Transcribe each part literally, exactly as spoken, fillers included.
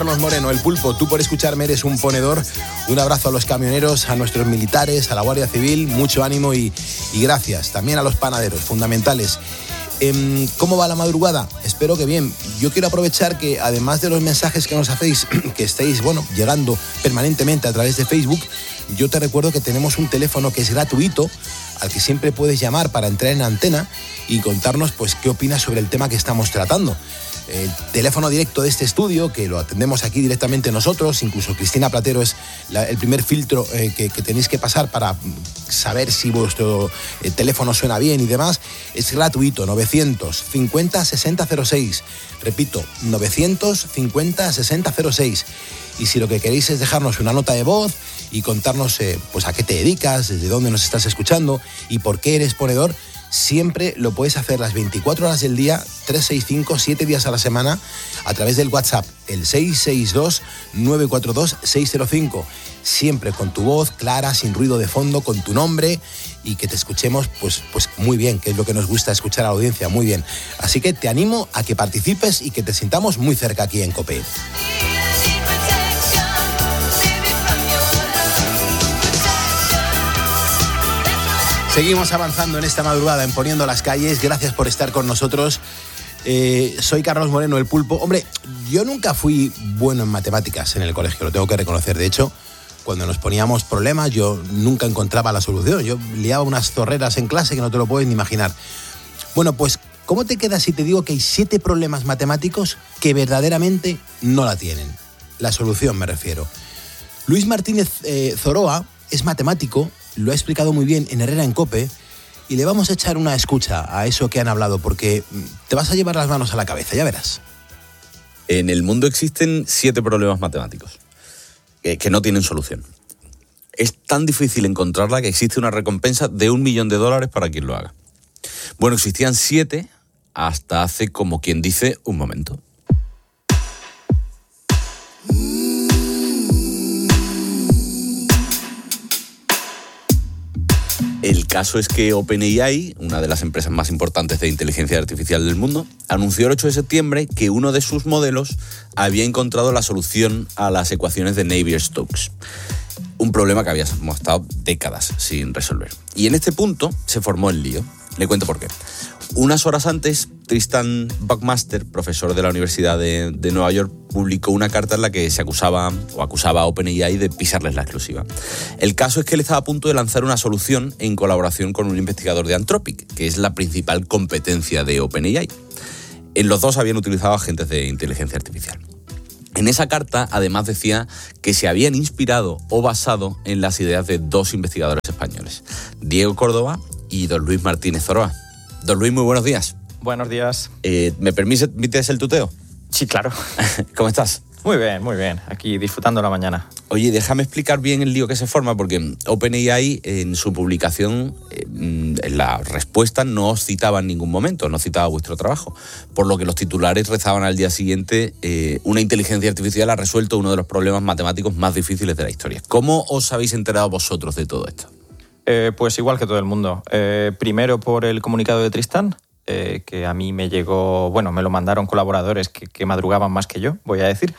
Carlos Moreno, el Pulpo, tú por escucharme eres un ponedor. Un abrazo a los camioneros, a nuestros militares, a la Guardia Civil, mucho ánimo y, y gracias. También a los panaderos, fundamentales. Eh, ¿Cómo va la madrugada? Espero que bien. Yo quiero aprovechar que además de los mensajes que nos hacéis, que estéis, bueno, llegando permanentemente a través de Facebook, yo te recuerdo que tenemos un teléfono que es gratuito, al que siempre puedes llamar para entrar en antena y contarnos pues qué opinas sobre el tema que estamos tratando. El teléfono directo de este estudio, que lo atendemos aquí directamente nosotros, incluso Cristina Platero es la, el primer filtro eh, que, que tenéis que pasar para saber si vuestro eh, teléfono suena bien y demás, es gratuito, novecientos cincuenta sesenta cero seis. Repito, novecientos cincuenta sesenta cero seis. Y si lo que queréis es dejarnos una nota de voz y contarnos eh, pues a qué te dedicas, desde dónde nos estás escuchando y por qué eres ponedor, siempre lo puedes hacer las veinticuatro horas del día, trescientos sesenta y cinco, siete días a la semana, a través del WhatsApp, el seis seis dos nueve cuatro dos seis cero cinco. Siempre con tu voz clara, sin ruido de fondo, con tu nombre y que te escuchemos pues, pues muy bien, que es lo que nos gusta escuchar a la audiencia, muy bien. Así que te animo a que participes y que te sintamos muy cerca aquí en COPE. Seguimos avanzando en esta madrugada en Poniendo las Calles. Gracias por estar con nosotros. Eh, soy Carlos Moreno, el Pulpo. Hombre, yo nunca fui bueno en matemáticas en el colegio, lo tengo que reconocer. De hecho, cuando nos poníamos problemas, yo nunca encontraba la solución. Yo liaba unas zorreras en clase que no te lo puedes ni imaginar. Bueno, pues, ¿cómo te quedas si te digo que hay siete problemas matemáticos que verdaderamente no la tienen? La solución, me refiero. Luis Martínez eh, Zoroa es matemático, lo ha explicado muy bien en Herrera en COPE y le vamos a echar una escucha a eso que han hablado porque te vas a llevar las manos a la cabeza, ya verás. En el mundo existen siete problemas matemáticos que, que no tienen solución. Es tan difícil encontrarla que existe una recompensa de un millón de dólares para quien lo haga. Bueno, existían siete hasta hace, como quien dice, un momento. El caso es que OpenAI, una de las empresas más importantes de inteligencia artificial del mundo, anunció el ocho de septiembre que uno de sus modelos había encontrado la solución a las ecuaciones de Navier-Stokes. Un problema que habíamos estado décadas sin resolver. Y en este punto se formó el lío. Le cuento por qué. Unas horas antes, Tristan Buckmaster, profesor de la Universidad de, de Nueva York, publicó una carta en la que se acusaba o acusaba a OpenAI de pisarles la exclusiva. El caso es que él estaba a punto de lanzar una solución en colaboración con un investigador de Anthropic, que es la principal competencia de OpenAI. En los dos habían utilizado agentes de inteligencia artificial. En esa carta, además, decía que se habían inspirado o basado en las ideas de dos investigadores españoles, Diego Córdoba y don Luis Martínez Zoroa. Don Luis, muy buenos días. Buenos días. Eh, ¿Me permites el tuteo? Sí, claro. ¿Cómo estás? Muy bien, muy bien. Aquí disfrutando la mañana. Oye, déjame explicar bien el lío que se forma, porque OpenAI en su publicación, en la respuesta no os citaba en ningún momento, no citaba vuestro trabajo, por lo que los titulares rezaban al día siguiente, eh, una inteligencia artificial ha resuelto uno de los problemas matemáticos más difíciles de la historia. ¿Cómo os habéis enterado vosotros de todo esto? Eh, pues igual que todo el mundo. Eh, primero por el comunicado de Tristan, eh, que a mí me llegó, bueno, me lo mandaron colaboradores que, que madrugaban más que yo, voy a decir.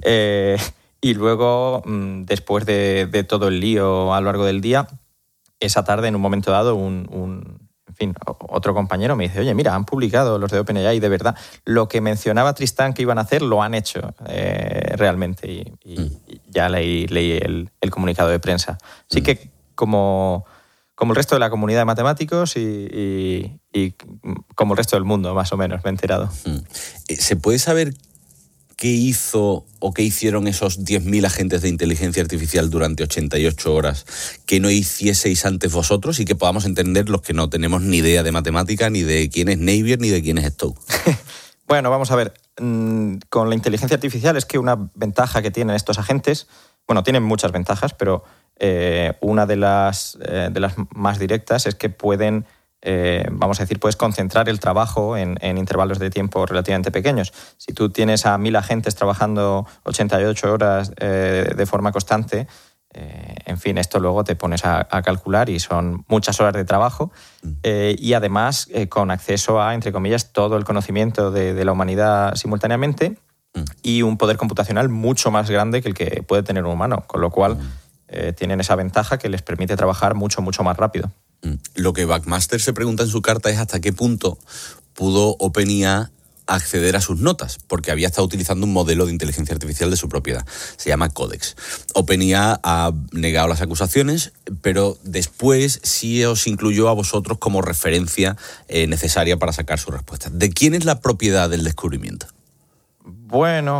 eh, y luego, mmm, después de, de todo el lío a lo largo del día, esa tarde, en un momento dado, un, un, en fin, otro compañero me dice, oye, mira, han publicado los de OpenAI, de verdad, lo que mencionaba Tristan que iban a hacer, lo han hecho eh, realmente. Y, y, y ya leí, leí el, el comunicado de prensa. Así que, como, como el resto de la comunidad de matemáticos y, y, y como el resto del mundo, más o menos, me he enterado. ¿Se puede saber qué hizo o qué hicieron esos diez mil agentes de inteligencia artificial durante ochenta y ocho horas que no hicieseis antes vosotros y que podamos entender los que no tenemos ni idea de matemática, ni de quién es Navier, ni de quién es Stokes? Bueno, vamos a ver. Con la inteligencia artificial es que una ventaja que tienen estos agentes, bueno, tienen muchas ventajas, pero Eh, una de las, eh, de las más directas es que pueden, eh, vamos a decir, puedes concentrar el trabajo en, en intervalos de tiempo relativamente pequeños. Si tú tienes a mil agentes trabajando ochenta y ocho horas eh, de forma constante, eh, en fin, esto luego te pones a, a calcular y son muchas horas de trabajo eh, y además eh, con acceso a, entre comillas, todo el conocimiento de, de la humanidad simultáneamente mm. y un poder computacional mucho más grande que el que puede tener un humano, con lo cual mm. eh, tienen esa ventaja que les permite trabajar mucho, mucho más rápido. Mm. Lo que Buckmaster se pregunta en su carta es hasta qué punto pudo OpenAI acceder a sus notas, porque había estado utilizando un modelo de inteligencia artificial de su propiedad. Se llama Codex. OpenAI ha negado las acusaciones, pero después sí os incluyó a vosotros como referencia eh, necesaria para sacar su respuesta. ¿De quién es la propiedad del descubrimiento? Bueno,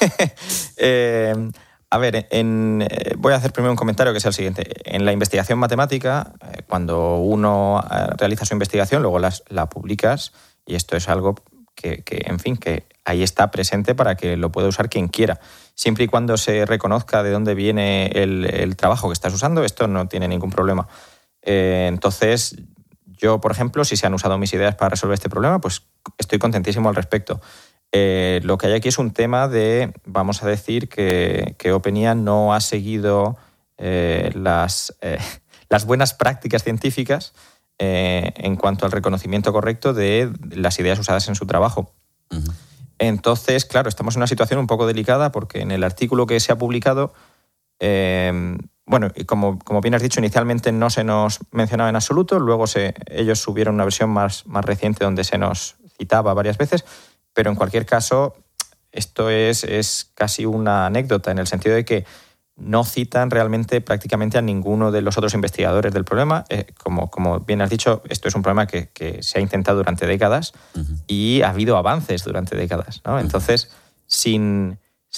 eh, a ver, en, eh, voy a hacer primero un comentario que sea el siguiente. En la investigación matemática, eh, cuando uno realiza su investigación, luego las, la publicas, y esto es algo Que, que, en fin, que ahí está presente para que lo pueda usar quien quiera. Siempre y cuando se reconozca de dónde viene el, el trabajo que estás usando, esto no tiene ningún problema. Eh, entonces, yo, por ejemplo, si se han usado mis ideas para resolver este problema, pues estoy contentísimo al respecto. Eh, lo que hay aquí es un tema de, vamos a decir, que, que OpenAI no ha seguido eh, las, eh, las buenas prácticas científicas Eh, en cuanto al reconocimiento correcto de las ideas usadas en su trabajo. Uh-huh. Entonces, claro, estamos en una situación un poco delicada porque en el artículo que se ha publicado, eh, bueno, y como, como bien has dicho, inicialmente no se nos mencionaba en absoluto, luego se, ellos subieron una versión más, más reciente donde se nos citaba varias veces, pero en cualquier caso, esto es, es casi una anécdota en el sentido de que no citan realmente prácticamente a ninguno de los otros investigadores del problema. Eh, como, como bien has dicho, esto es un problema que, que se ha intentado durante décadas uh-huh. y ha habido avances durante décadas, ¿no? Entonces, sin,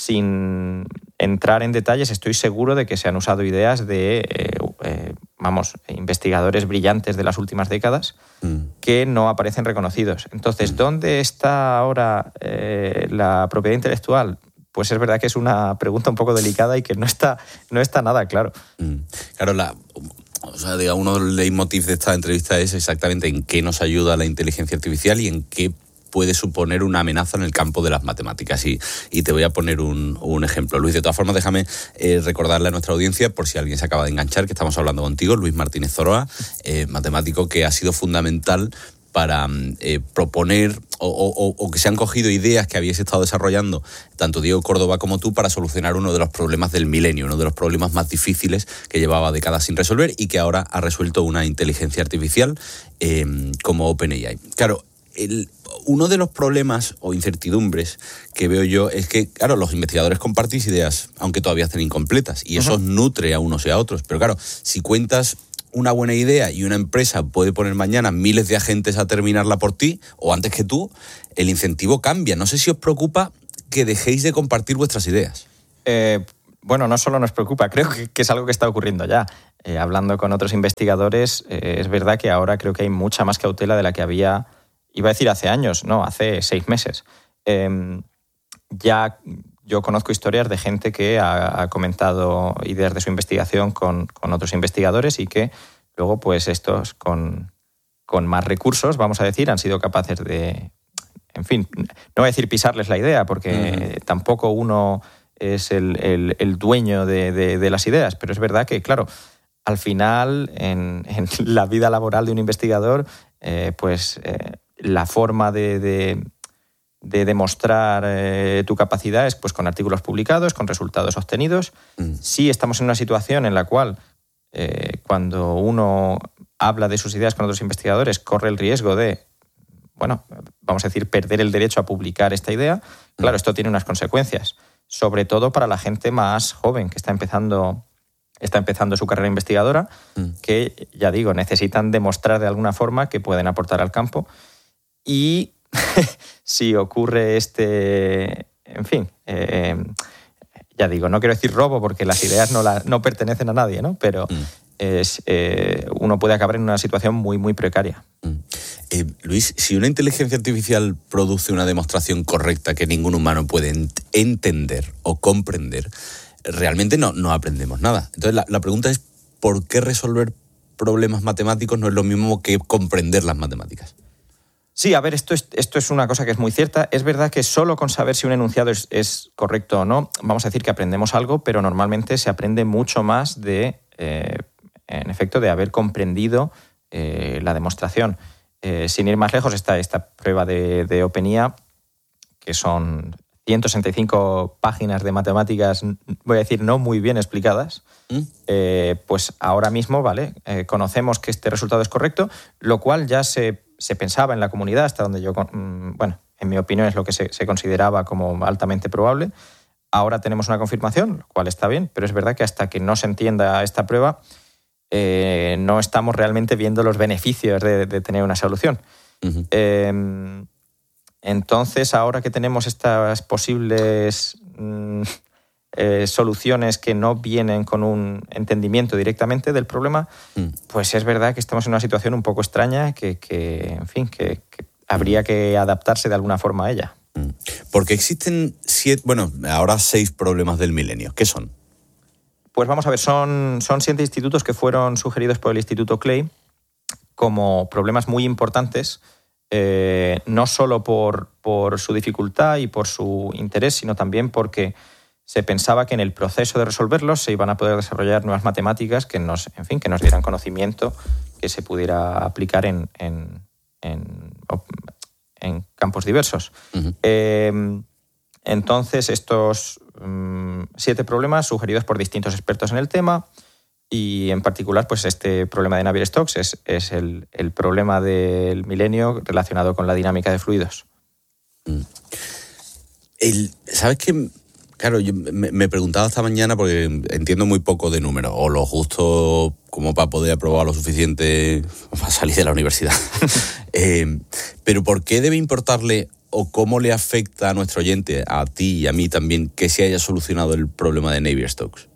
sin entrar en detalles, estoy seguro de que se han usado ideas de, eh, eh, vamos, investigadores brillantes de las últimas décadas uh-huh. que no aparecen reconocidos. Entonces, uh-huh. ¿dónde está ahora eh, la propiedad intelectual? Pues es verdad que es una pregunta un poco delicada y que no está, no está nada claro. Mm. Claro, la, o sea, digamos, uno de los leitmotiv de esta entrevista es exactamente en qué nos ayuda la inteligencia artificial y en qué puede suponer una amenaza en el campo de las matemáticas. Y, y te voy a poner un, un ejemplo. Luis, de todas formas, déjame eh, recordarle a nuestra audiencia, por si alguien se acaba de enganchar, que estamos hablando contigo, Luis Martínez Zoroa, eh, matemático que ha sido fundamental para eh, proponer o, o, o que se han cogido ideas que habéis estado desarrollando, tanto Diego Córdoba como tú, para solucionar uno de los problemas del milenio, uno de los problemas más difíciles que llevaba décadas sin resolver y que ahora ha resuelto una inteligencia artificial eh, como OpenAI. Claro, el, uno de los problemas o incertidumbres que veo yo es que, claro, los investigadores compartís ideas, aunque todavía estén incompletas, y eso uh-huh. nutre a unos y a otros. Pero claro, si cuentas una buena idea y una empresa puede poner mañana miles de agentes a terminarla por ti o antes que tú, el incentivo cambia. No sé si os preocupa que dejéis de compartir vuestras ideas. Eh, bueno, no solo nos preocupa, creo que, que es algo que está ocurriendo ya. Eh, hablando con otros investigadores, eh, es verdad que ahora creo que hay mucha más cautela de la que había, iba a decir hace años, no, hace seis meses. Eh, ya yo conozco historias de gente que ha, ha comentado ideas de su investigación con, con otros investigadores y que luego, pues estos con, con más recursos, vamos a decir, han sido capaces de, en fin, no voy a decir pisarles la idea, porque uh-huh. tampoco uno es el, el, el dueño de, de, de las ideas, pero es verdad que, claro, al final, en, en la vida laboral de un investigador, eh, pues eh, la forma de... de de demostrar eh, tu capacidad es pues, con artículos publicados, con resultados obtenidos. Mm. Sí estamos en una situación en la cual eh, cuando uno habla de sus ideas con otros investigadores corre el riesgo de, bueno, vamos a decir, perder el derecho a publicar esta idea. Claro, mm. esto tiene unas consecuencias, sobre todo para la gente más joven que está empezando, está empezando su carrera investigadora, mm. que, ya digo, necesitan demostrar de alguna forma que pueden aportar al campo. Y si ocurre este, en fin, eh, ya digo, no quiero decir robo porque las ideas no, la, no pertenecen a nadie, ¿no? Pero mm. es, eh, uno puede acabar en una situación muy, muy precaria. Mm. Eh, Luis, si una inteligencia artificial produce una demostración correcta que ningún humano puede ent- entender o comprender, realmente no, no aprendemos nada. Entonces la, la pregunta es, ¿por qué resolver problemas matemáticos no es lo mismo que comprender las matemáticas? Sí, a ver, esto es, esto es una cosa que es muy cierta. Es verdad que solo con saber si un enunciado es, es correcto o no, vamos a decir que aprendemos algo, pero normalmente se aprende mucho más de, eh, en efecto, de haber comprendido eh, la demostración. Eh, sin ir más lejos, está esta prueba de, de OpenAI, que son ciento sesenta y cinco páginas de matemáticas, voy a decir, no muy bien explicadas, ¿Mm? eh, pues ahora mismo, ¿vale? Eh, conocemos que este resultado es correcto, lo cual ya se, se pensaba en la comunidad, hasta donde yo, bueno, en mi opinión es lo que se, se consideraba como altamente probable. Ahora tenemos una confirmación, lo cual está bien, pero es verdad que hasta que no se entienda esta prueba, eh, no estamos realmente viendo los beneficios de, de tener una solución. Uh-huh. Eh, Entonces, ahora que tenemos estas posibles mm, eh, soluciones que no vienen con un entendimiento directamente del problema, mm. pues es verdad que estamos en una situación un poco extraña que, que en fin, que, que habría que adaptarse de alguna forma a ella. Mm. Porque existen siete, bueno, ahora seis problemas del milenio. ¿Qué son? Pues vamos a ver, son, son siete institutos que fueron sugeridos por el Instituto Clay como problemas muy importantes. Eh, no solo por, por su dificultad y por su interés, sino también porque se pensaba que en el proceso de resolverlos se iban a poder desarrollar nuevas matemáticas que nos, en fin, que nos dieran conocimiento que se pudiera aplicar en, en, en, en campos diversos. Uh-huh. Eh, entonces, estos um, siete problemas sugeridos por distintos expertos en el tema. Y en particular, pues este problema de Navier-Stokes es, es el, el problema del milenio relacionado con la dinámica de fluidos. El, ¿Sabes qué? Claro, yo me, me preguntaba esta mañana porque entiendo muy poco de números, o lo justo como para poder aprobar lo suficiente para salir de la universidad. eh, pero ¿por qué debe importarle o cómo le afecta a nuestro oyente, a ti y a mí también, que se haya solucionado el problema de Navier-Stokes?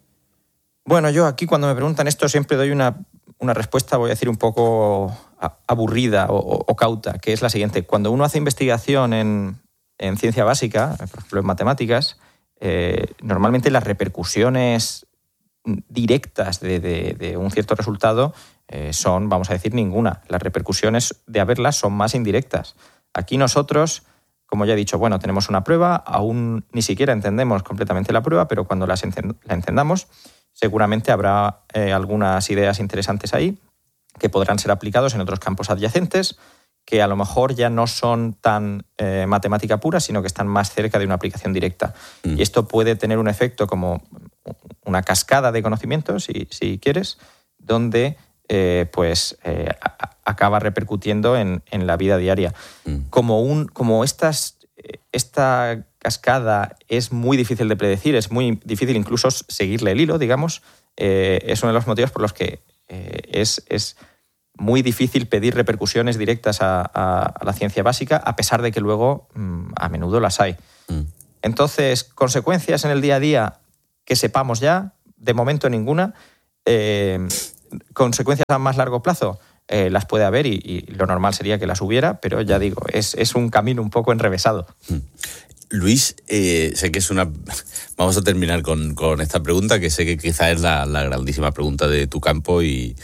Bueno, yo aquí cuando me preguntan esto siempre doy una, una respuesta, voy a decir, un poco aburrida o, o cauta, que es la siguiente. Cuando uno hace investigación en, en ciencia básica, por ejemplo en matemáticas, eh, normalmente las repercusiones directas de, de, de un cierto resultado eh, son, vamos a decir, ninguna. Las repercusiones de haberlas son más indirectas. Aquí nosotros, como ya he dicho, bueno, tenemos una prueba, aún ni siquiera entendemos completamente la prueba, pero cuando las entend- la entendamos, seguramente habrá eh, algunas ideas interesantes ahí que podrán ser aplicados en otros campos adyacentes que a lo mejor ya no son tan eh, matemática pura, sino que están más cerca de una aplicación directa. Mm. Y esto puede tener un efecto como una cascada de conocimientos, si, si quieres, donde eh, pues eh, a, acaba repercutiendo en, en la vida diaria. Mm. Como, un, como estas, esta cascada es muy difícil de predecir, es muy difícil incluso seguirle el hilo, digamos, eh, es uno de los motivos por los que eh, es, es muy difícil pedir repercusiones directas a, a, a la ciencia básica, a pesar de que luego mmm, a menudo las hay. Mm. Entonces, consecuencias en el día a día que sepamos ya, de momento ninguna. Eh, consecuencias a más largo plazo, eh, las puede haber y, y lo normal sería que las hubiera, pero ya digo, es, es un camino un poco enrevesado. Mm. Luis, eh, sé que es una... Vamos a terminar con, con esta pregunta, que sé que quizá es la, la grandísima pregunta de tu campo y,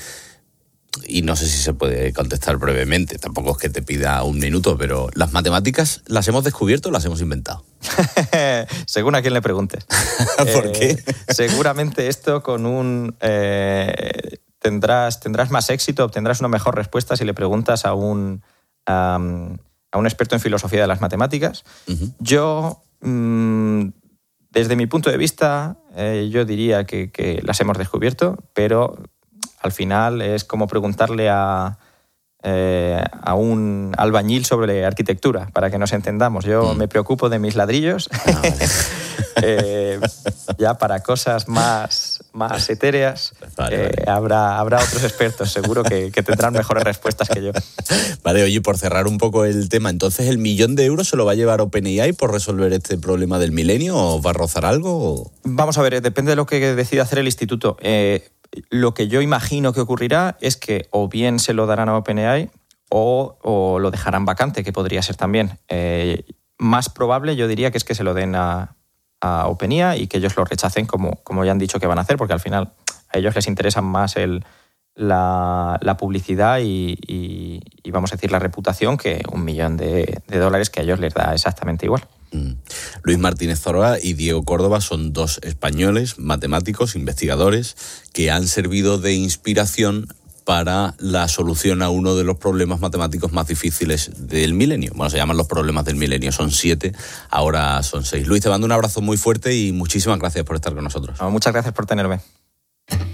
y no sé si se puede contestar brevemente. Tampoco es que te pida un minuto, pero ¿las matemáticas las hemos descubierto o las hemos inventado? Según a quién le preguntes. ¿Por eh, qué? Seguramente esto con un... Eh, tendrás, tendrás más éxito, obtendrás una mejor respuesta si le preguntas a un... Um, a un experto en filosofía de las matemáticas. Uh-huh. Yo, mmm, desde mi punto de vista, eh, yo diría que, que las hemos descubierto, pero al final es como preguntarle a, eh, a un albañil sobre arquitectura, para que nos entendamos. Yo mm. me preocupo de mis ladrillos, ah, vale. eh, ya para cosas más, más etéreas vale, eh, vale. Habrá, habrá otros expertos seguro que, que tendrán mejores respuestas que yo. Vale, oye, por cerrar un poco el tema, entonces ¿el millón de euros se lo va a llevar OpenAI por resolver este problema del milenio o va a rozar algo? O... Vamos a ver, depende de lo que decida hacer el instituto. Eh, lo que yo imagino que ocurrirá es que o bien se lo darán a OpenAI o, o lo dejarán vacante, que podría ser también. Eh, más probable yo diría que es que se lo den a, a OpenAI y que ellos lo rechacen como, como ya han dicho que van a hacer, porque al final a ellos les interesa más el, la, la publicidad y, y, y, vamos a decir, la reputación que un millón de, de dólares que a ellos les da exactamente igual. Mm. Luis Martínez Zoroa y Diego Córdoba son dos españoles, matemáticos, investigadores, que han servido de inspiración para la solución a uno de los problemas matemáticos más difíciles del milenio. Bueno, se llaman los problemas del milenio, son siete, ahora son seis. Luis, te mando un abrazo muy fuerte y muchísimas gracias por estar con nosotros. Muchas gracias por tenerme.